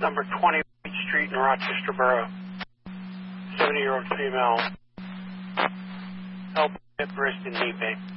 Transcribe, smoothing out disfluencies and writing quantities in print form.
number 20 Street in Rochester Borough. 70-year-old female. Elbow, hip, wrist, and knee pain.